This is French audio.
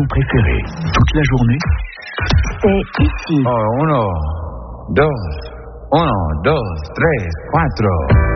chansons préférées. Toute la journée, c'est ici. Oh, 1, 2, 3, 4.